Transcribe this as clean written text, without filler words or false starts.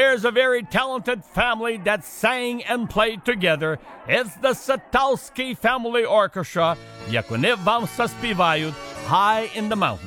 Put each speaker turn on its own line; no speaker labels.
There's a very talented family that sang and played together. It's the Satowski Family Orchestra, як вони вам заспівають High in the Mountains.